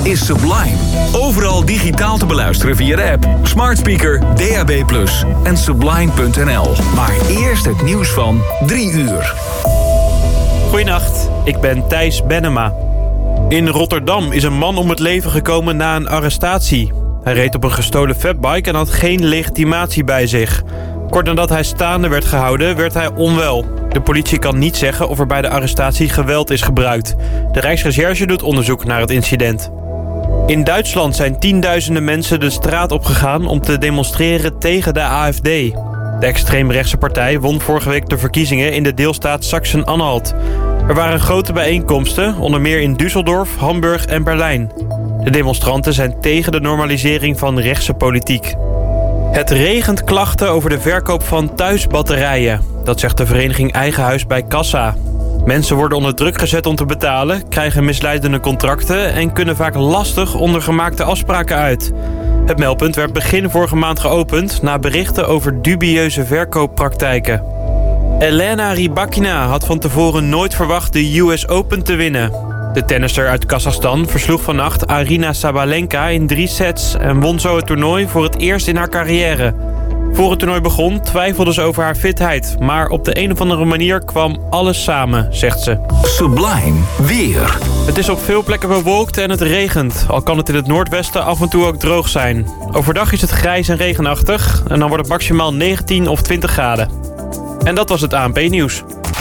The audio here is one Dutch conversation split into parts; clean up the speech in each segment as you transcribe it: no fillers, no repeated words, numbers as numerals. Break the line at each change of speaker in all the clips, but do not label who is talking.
is Sublime. Overal digitaal te beluisteren via de app, smart speaker, DAB+ en sublime.nl. Maar eerst het nieuws van 3 uur.
Goedenacht, ik ben Thijs Bennema. In Rotterdam is een man om het leven gekomen na een arrestatie. Hij reed op een gestolen fatbike en had geen legitimatie bij zich. Kort nadat hij staande werd gehouden, werd hij onwel. De politie kan niet zeggen of er bij de arrestatie geweld is gebruikt. De Rijksrecherche doet onderzoek naar het incident. In Duitsland zijn tienduizenden mensen de straat opgegaan om te demonstreren tegen de AfD. De extreemrechtse partij won vorige week de verkiezingen in de deelstaat Sachsen-Anhalt. Er waren grote bijeenkomsten, onder meer in Düsseldorf, Hamburg en Berlijn. De demonstranten zijn tegen de normalisering van rechtse politiek. Het regent klachten over de verkoop van thuisbatterijen. Dat zegt de vereniging Eigen Huis bij Kassa. Mensen worden onder druk gezet om te betalen, krijgen misleidende contracten en kunnen vaak lastig onder gemaakte afspraken uit. Het meldpunt werd begin vorige maand geopend na berichten over dubieuze verkooppraktijken. Elena Rybakina had van tevoren nooit verwacht de US Open te winnen. De tennisster uit Kazachstan versloeg vannacht Aryna Sabalenka in 3 sets en won zo het toernooi voor het eerst in haar carrière. Voor het toernooi begon twijfelde ze over haar fitheid, maar op de een of andere manier kwam alles samen, zegt ze.
Sublime weer.
Het is op veel plekken bewolkt en het regent, al kan het in het noordwesten af en toe ook droog zijn. Overdag is het grijs en regenachtig en dan wordt het maximaal 19 of 20 graden. En dat was het ANP-nieuws.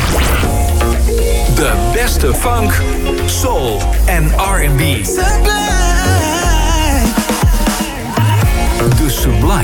De beste funk, soul en R&B. De Sublime